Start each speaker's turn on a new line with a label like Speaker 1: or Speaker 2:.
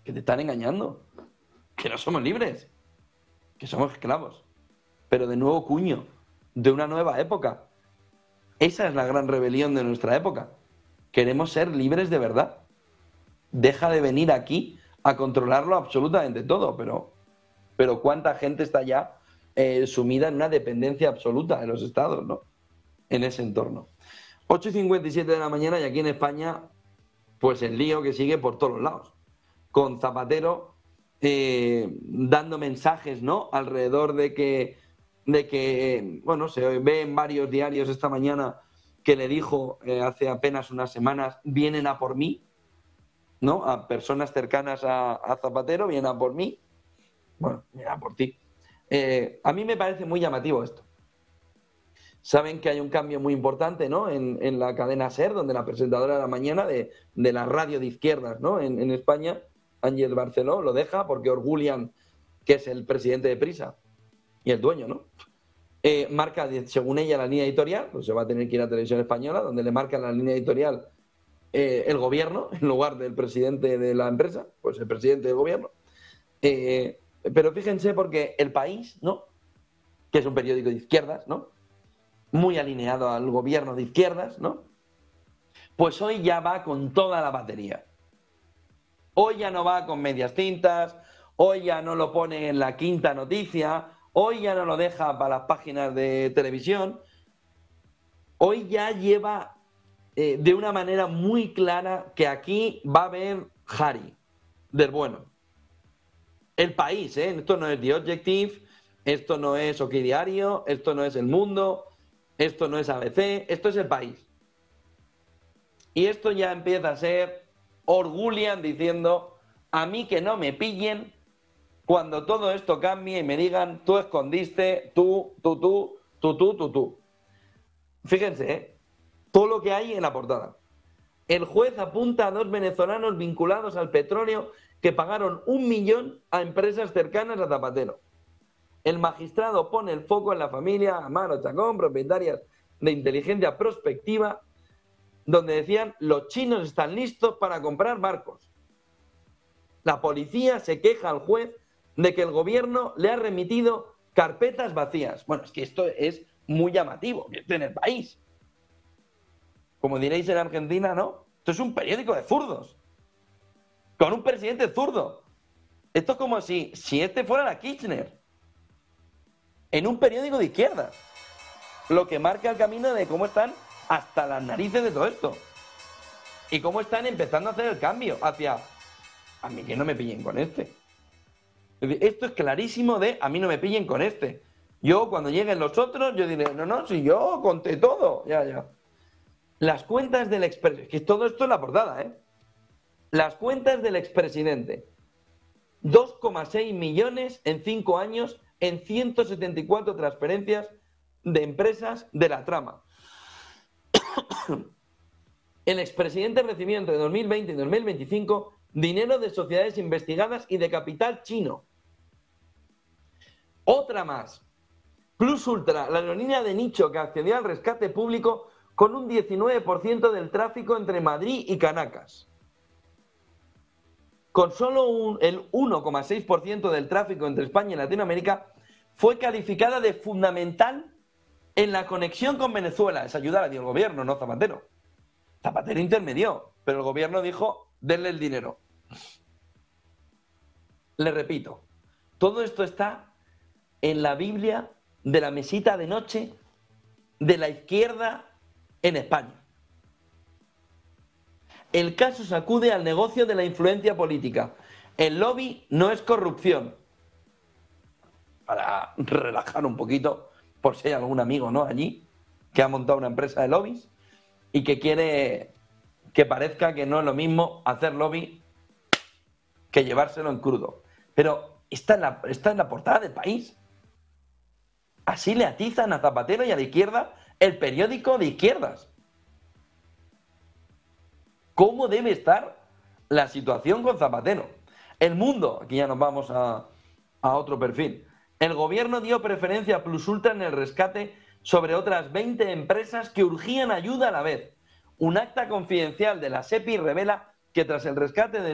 Speaker 1: que te están engañando, que no somos libres, que somos esclavos, pero de nuevo cuño, de una nueva época. Esa es la gran rebelión de nuestra época. Queremos ser libres de verdad. Deja de venir aquí a controlarlo absolutamente todo, pero cuánta gente está ya sumida en una dependencia absoluta de los estados, ¿no? En ese entorno. 8:57 de la mañana y aquí en España, pues el lío que sigue por todos los lados. Con Zapatero dando mensajes, ¿no? Alrededor de que, bueno, se ve en varios diarios esta mañana que le dijo hace apenas unas semanas, vienen a por mí, ¿no? A personas cercanas a Zapatero, vienen a por mí. Bueno, vienen a por ti. A mí me parece muy llamativo esto. Saben que hay un cambio muy importante, ¿no? En la cadena SER, donde la presentadora de la mañana de la radio de izquierdas, ¿no? En España, Ángel Barceló, lo deja porque Orgulian, que es el presidente de Prisa y el dueño, ¿no? Marca, según ella, la línea editorial, pues se va a tener que ir a Televisión Española, donde le marca la línea editorial el gobierno, en lugar del presidente de la empresa, pues el presidente del gobierno. Pero fíjense, porque El País, ¿no? Que es un periódico de izquierdas, ¿no? Muy alineado al gobierno de izquierdas, ¿no? Pues hoy ya va con toda la batería. Hoy ya no va con medias tintas, hoy ya no lo pone en la quinta noticia, hoy ya no lo deja para las páginas de televisión, hoy ya lleva de una manera muy clara que aquí va a haber Harry, del bueno. El País, esto no es The Objective, esto no es OK Diario, esto no es El Mundo, esto no es ABC, esto es El País. Y esto ya empieza a ser Orgulian diciendo, a mí que no me pillen cuando todo esto cambie y me digan, tú escondiste, tú. Fíjense, todo lo que hay en la portada. El juez apunta a 2 venezolanos vinculados al petróleo que pagaron 1 millón a empresas cercanas a Zapatero. El magistrado pone el foco en la familia Amaro Chacón, propietarias de Inteligencia Prospectiva, donde decían, los chinos están listos para comprar barcos. La policía se queja al juez de que el gobierno le ha remitido carpetas vacías. Bueno, es que esto es muy llamativo, en El País. Como diréis en Argentina, ¿no? Esto es un periódico de zurdos, con un presidente zurdo. Esto es como si este fuera la Kirchner, en un periódico de izquierda. Lo que marca el camino de cómo están hasta las narices de todo esto. Y cómo están empezando a hacer el cambio hacia, a mí que no me pillen con este. Es decir, esto es clarísimo de, a mí no me pillen con este. Yo, cuando lleguen los otros, yo diré, no, si yo conté todo. Ya. Las cuentas del expresidente, que todo esto es la portada, Las cuentas del expresidente. 2,6 millones en 5 años en 174 transferencias de empresas de la trama. El expresidente recibió entre 2020 y 2025 dinero de sociedades investigadas y de capital chino. Otra más. Plus Ultra, la aerolínea de nicho que accedió al rescate público con un 19% del tráfico entre Madrid y Caracas. Con solo el 1,6% del tráfico entre España y Latinoamérica, fue calificada de fundamental en la conexión con Venezuela. Es ayudar al gobierno, no Zapatero. Zapatero intermedió, pero el gobierno dijo, denle el dinero. Le repito, todo esto está en la Biblia de la mesita de noche de la izquierda en España. El caso sacude al negocio de la influencia política. El lobby no es corrupción. Para relajar un poquito, por si hay algún amigo, ¿no?, allí, que ha montado una empresa de lobbies y que quiere que parezca que no es lo mismo hacer lobby que llevárselo en crudo. Pero está en la portada del País. Así le atizan a Zapatero y a la izquierda el periódico de izquierdas. ¿Cómo debe estar la situación con Zapatero? El Mundo, aquí ya nos vamos a otro perfil. El gobierno dio preferencia a Plus Ultra en el rescate sobre otras 20 empresas que urgían ayuda a la vez. Un acta confidencial de la SEPI revela que tras el rescate de